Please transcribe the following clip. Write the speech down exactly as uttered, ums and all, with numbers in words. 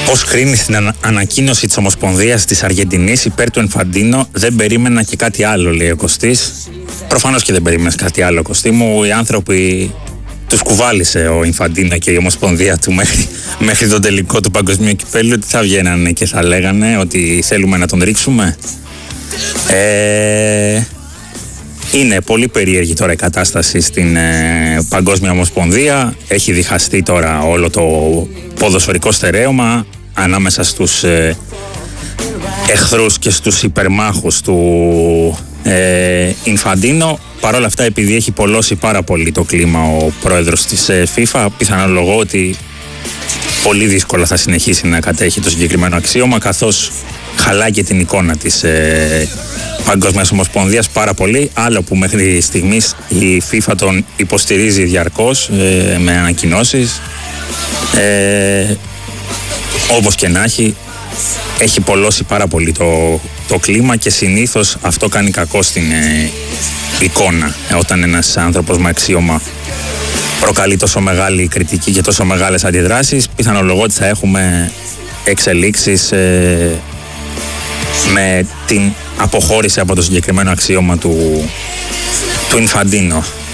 Πώς κρίνεις την ανα... ανακοίνωση της Ομοσπονδίας της Αργεντινής υπέρ του Ινφαντίνο? Δεν περίμενα και κάτι άλλο, λέει ο Κωστής. Προφανώς και δεν περίμενες κάτι άλλο, Κωστή μου. Οι άνθρωποι τους κουβάλισε ο Ινφαντίνο και η Ομοσπονδία του μέχρι, μέχρι τον τελικό του παγκοσμίου κυπέλλου, ότι θα βγαίνανε και θα λέγανε ότι θέλουμε να τον ρίξουμε. Ε... Είναι πολύ περίεργη τώρα η κατάσταση στην ε, Παγκόσμια Ομοσπονδία. Έχει διχαστεί τώρα όλο το ποδοσφαιρικό στερέωμα ανάμεσα στους ε, εχθρούς και στους υπερμάχους του ε, Ινφαντίνο. Παρ' όλα αυτά, επειδή έχει πολλώσει πάρα πολύ το κλίμα ο πρόεδρος της ε, FIFA, πιθανολογώ ότι πολύ δύσκολα θα συνεχίσει να κατέχει το συγκεκριμένο αξίωμα, καθώς χαλάει και την εικόνα της ε, Παγκόσμιας Ομοσπονδίας πάρα πολύ, άλλο που μέχρι στιγμής η FIFA τον υποστηρίζει διαρκώς ε, με ανακοινώσεις. Ε, όπως και να έχει, έχει πολλώσει πάρα πολύ το, το κλίμα και συνήθως αυτό κάνει κακό στην ε, εικόνα, ε, όταν ένας άνθρωπος με αξίωμα προκαλεί τόσο μεγάλη κριτική και τόσο μεγάλες αντιδράσεις. Πιθανολογώ ότι θα έχουμε εξελίξεις ε, με την αποχώρηση από το συγκεκριμένο αξίωμα του, του Ινφαντίνο.